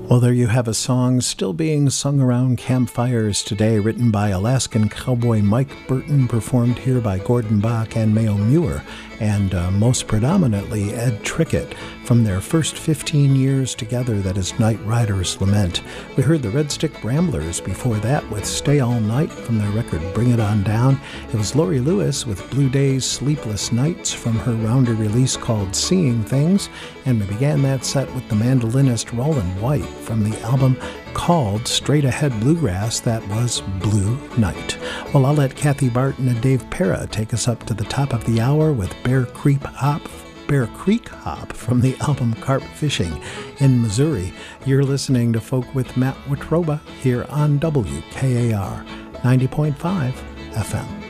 Well, there you have a song still being sung around campfires today, written by Alaskan cowboy Mike Burton, performed here by Gordon Bach and Mayo Muir, and most predominantly Ed Trickett, from their first 15 years together, that is Night Rider's Lament. We heard the Red Stick Ramblers before that with Stay All Night from their record Bring It On Down. It was Lori Lewis with Blue Days, Sleepless Nights from her rounder release called Seeing Things, and we began that set with the mandolinist Roland White from the album called Straight Ahead Bluegrass. That was Blue Night. Well, I'll let Kathy Barton and Dave Para take us up to the top of the hour with Bear Creek Hop from the album Carp Fishing in Missouri. You're listening to Folk with Matt Watroba here on WKAR 90.5 FM.